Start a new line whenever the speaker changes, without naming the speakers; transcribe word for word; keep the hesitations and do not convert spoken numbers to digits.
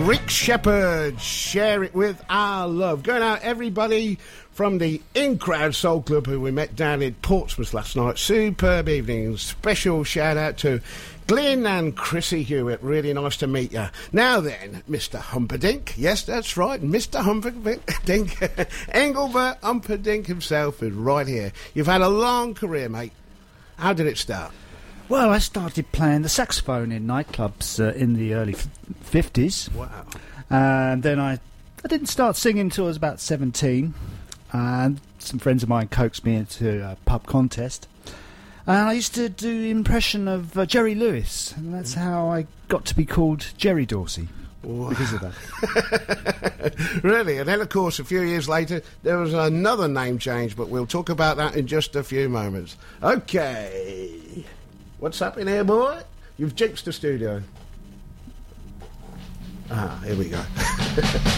Rick Shepherd, Share It With Our Love. Going out, everybody, from the In-Crowd Soul Club who we met down in Portsmouth last night. Superb evening. Special shout out to Glyn and Chrissy Hewitt. Really nice to meet you. Now then, Mister Humperdinck. Yes, that's right, Mister Humperdinck. Engelbert Humperdinck himself is right here. You've had a long career, mate. How did it start?
Well, I started playing the saxophone in nightclubs uh, in the early fifties.
Wow.
And then I, I didn't start singing until I was about seventeen. And some friends of mine coaxed me into a pub contest. And I used to do impression of uh, Jerry Lewis. And that's how I got to be called Jerry Dorsey.
Wow.
Because of that.
Really? And then, of course, a few years later, there was another name change, but we'll talk about that in just a few moments. Okay. What's happening here, boy? You've jinxed the studio. Ah, here we go.